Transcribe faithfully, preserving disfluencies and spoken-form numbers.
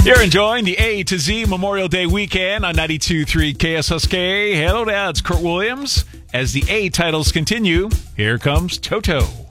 You're enjoying the A to Z Memorial Day weekend on ninety-two point three K S S K. Hello, Dad. It's Kurt Williams. As the A titles continue, here comes Toto.